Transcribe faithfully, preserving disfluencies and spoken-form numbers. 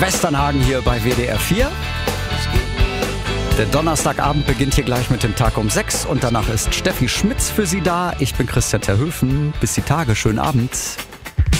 Westernhagen hier bei W D R vier. Der Donnerstagabend beginnt hier gleich mit dem Tag um sechs und danach ist Steffi Schmitz für Sie da. Ich bin Christian Terhöfen. Bis die Tage, schönen Abend.